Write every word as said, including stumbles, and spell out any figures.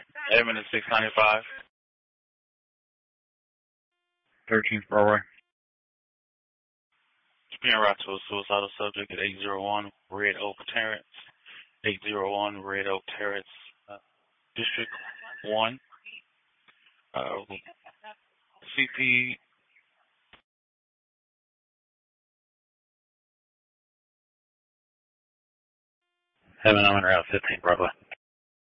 Edmond is six ninety-five. thirteenth Broadway. It's being route to a suicidal subject at eight oh one Red Oak Terrace. eight oh one Red Oak Terrace, uh, District one. Uh, C P Edmond, I'm on Route fifteen Broadway.